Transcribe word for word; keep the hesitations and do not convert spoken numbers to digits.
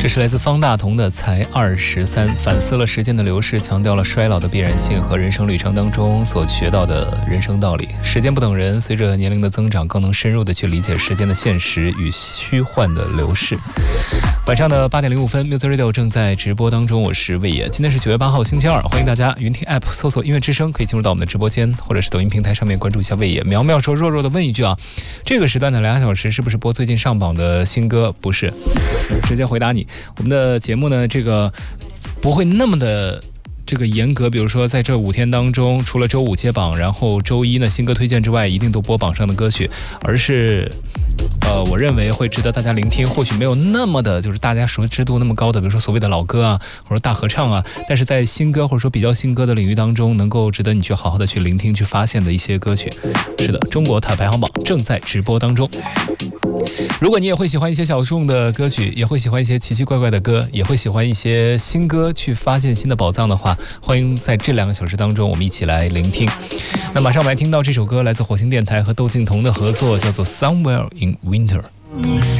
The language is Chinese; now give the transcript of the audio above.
这是来自方大同的才二十三，反思了时间的流逝，强调了衰老的必然性和人生旅程当中所学到的人生道理。时间不等人，随着年龄的增长，更能深入的去理解时间的现实与虚幻的流逝。晚上的八点零五分 Music Radio 正在直播当中，我是魏野。今天是九月八号星期二，欢迎大家云听 App 搜索音乐之声，可以进入到我们的直播间，或者是抖音平台上面关注一下魏野。苗苗说弱弱的问一句啊，这个时段的两小时是不是播最近上榜的新歌？不是，直接回答你。我们的节目呢，这个不会那么的这个严格，比如说在这五天当中，除了周五揭榜，然后周一呢新歌推荐之外，一定都播榜上的歌曲，而是呃，我认为会值得大家聆听，或许没有那么的就是大家熟知度那么高的，比如说所谓的老歌啊，或者大合唱啊，但是在新歌或者说比较新歌的领域当中，能够值得你去好好的去聆听、去发现的一些歌曲。是的，中国塔排行榜正在直播当中。如果你也会喜欢一些小众的歌曲，也会喜欢一些奇奇怪怪的歌，也会喜欢一些新歌，去发现新的宝藏的话，欢迎在这两个小时当中我们一起来聆听。那马上我们来听到这首歌，来自火星电台和窦靖童的合作，叫做 Somewhere in Winter。